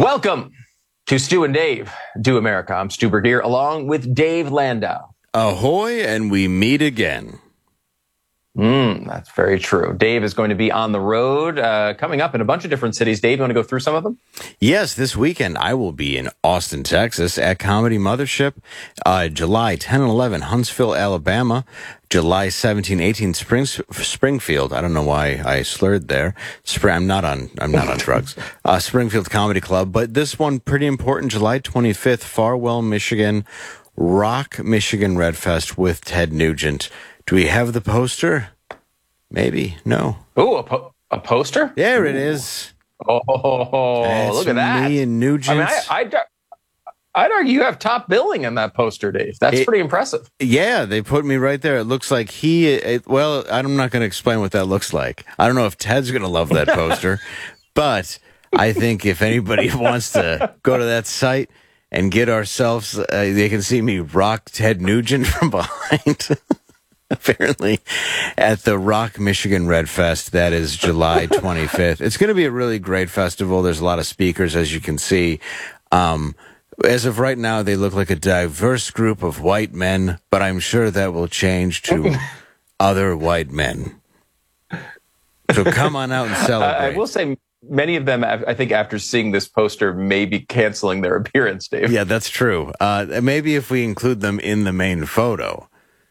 Welcome to Stu and Dave Do America. I'm Stu Burdier along with Dave Landau. Ahoy, and we meet again. That's very true. Dave is going to be on the road coming up in a bunch of different cities. Dave, you want to go through some of them? Yes, this weekend I will be in Austin, Texas at Comedy Mothership. July 10 and 11, Huntsville, Alabama. July 17, 18, Springfield. I don't know why I slurred there. I'm not on drugs. Springfield Comedy Club. But this one, pretty important, July 25th, Farwell, Michigan. Rock, Michigan Red Fest with Ted Nugent. Do we have the poster? Maybe. No. Ooh, a poster? There it is. Oh, that's look at that. Me and Nugent. I mean, I'd argue you have top billing in that poster, Dave. That's pretty impressive. Yeah, they put me right there. It looks like well, I'm not going to explain what that looks like. I don't know if Ted's going to love that poster, but I think if anybody wants to go to that site and get ourselves, they can see me rock Ted Nugent from behind. Apparently, at the Rock Michigan Red Fest. That is July 25th. It's going to be a really great festival. There's a lot of speakers, as you can see. As of right now, they look like a diverse group of white men, but I'm sure that will change to other white men. So come on out and celebrate. I will say many of them, I think, after seeing this poster, may be canceling their appearance, Dave. Yeah, that's true. Maybe if we include them in the main photo.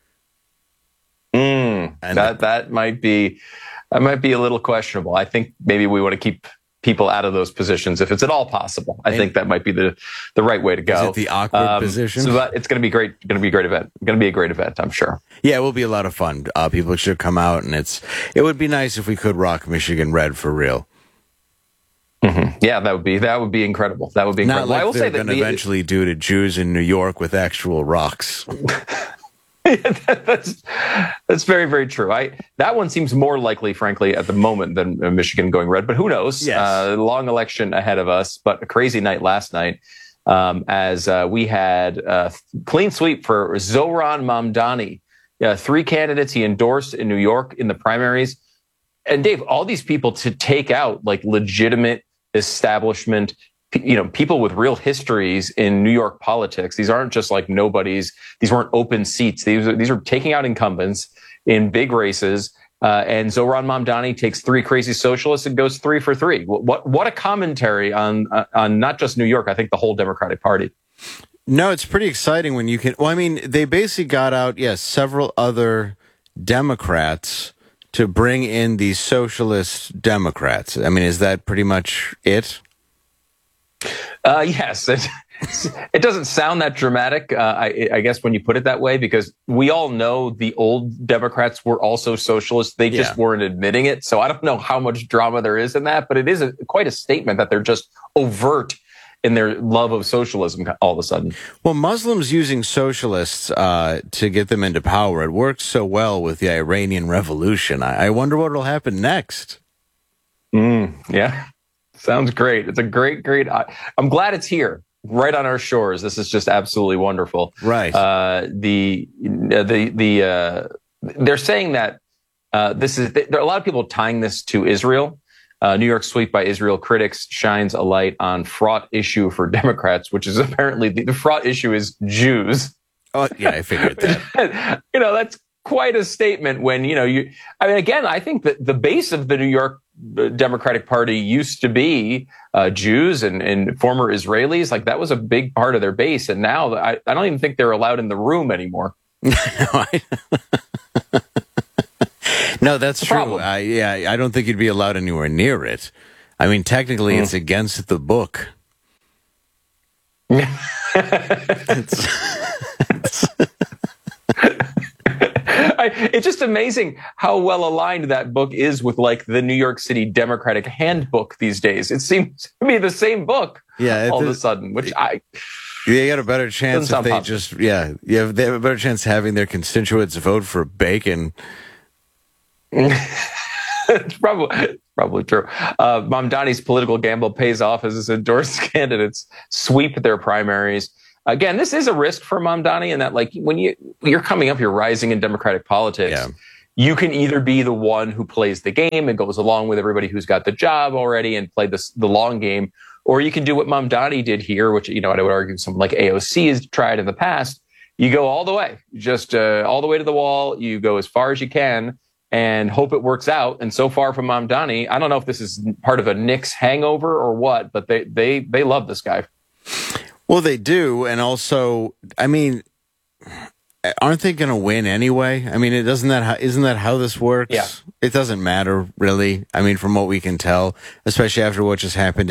That might be a little questionable. I think maybe we want to keep people out of those positions if it's at all possible. I think that might be the right way to go. Is it the awkward position? So it's going to be great. Going to be a great event. Going to be a great event, I'm sure. Yeah, it will be a lot of fun. People should come out, and it would be nice if we could rock Michigan red for real. Mm-hmm. Yeah, that would be incredible. That would be incredible. Not like I will they're say that going to eventually do to Jews in New York with actual rocks. That's very, very true. That one seems more likely, frankly, at the moment than Michigan going red. But who knows? Yes. Long election ahead of us, but a crazy night last night as we had a clean sweep for Zohran Mamdani. 3 candidates he endorsed in New York in the primaries. And Dave, all these people to take out like legitimate establishment, people with real histories in New York politics. These aren't just like nobodies. These weren't open seats. These are taking out incumbents in big races. And Zohran Mamdani takes 3 crazy socialists and goes 3 for 3. What a commentary on not just New York, I think the whole Democratic Party. No, it's pretty exciting when you can. Well, I mean, they basically got out, several other Democrats to bring in the socialist Democrats. I mean, is that pretty much it? Yes, it doesn't sound that dramatic, I guess, when you put it that way, because we all know the old Democrats were also socialists. They just weren't admitting it. So I don't know how much drama there is in that, but it is quite a statement that they're just overt in their love of socialism all of a sudden. Well, Muslims using socialists to get them into power, it worked so well with the Iranian Revolution. I wonder what will happen next. Yeah. Sounds great. It's a great. I'm glad it's here, right on our shores. This is just absolutely wonderful. Right. They're saying that there are a lot of people tying this to Israel. New York sweep by Israel critics shines a light on fraught issue for Democrats, which is apparently the fraught issue is Jews. Oh yeah, I figured that. That's quite a statement when I think that the base of the New York Democratic Party used to be Jews and former Israelis. Like that was a big part of their base. And now I don't even think they're allowed in the room anymore. No, that's true. I don't think you'd be allowed anywhere near it. I mean, technically it's against the book. It's just amazing how well aligned that book is with like the New York City Democratic Handbook these days. It seems to be the same book all of a sudden, which they got a better chance if they they have a better chance having their constituents vote for bacon. It's probably true. Mamdani's political gamble pays off as his endorsed candidates sweep their primaries. Again, this is a risk for Mamdani in that, like, when you're coming up, you're rising in Democratic politics. Yeah. You can either be the one who plays the game and goes along with everybody who's got the job already and play the long game, Or you can do what Mamdani did here, which, I would argue someone like AOC has tried in the past. You go all the way, just all the way to the wall. You go as far as you can and hope it works out. And so far from Mamdani, I don't know if this is part of a Knicks hangover or what, but they love this guy. Well, they do. And also, I mean, aren't they going to win anyway? I mean, isn't that how this works? Yeah. It doesn't matter, really. I mean, from what we can tell, especially after what just happened